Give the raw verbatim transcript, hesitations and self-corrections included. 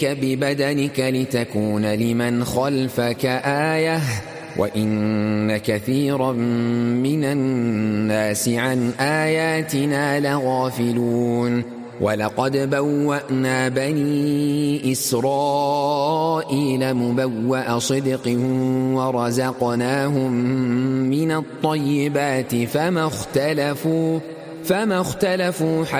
ببدنك لتكون لمن خلفك آية وإن كثيرا من الناس عن آياتنا لغافلون ولقد بوأنا بني إسرائيل مبوأ صدق ورزقناهم من الطيبات فما اختلفوا فما اختلفوا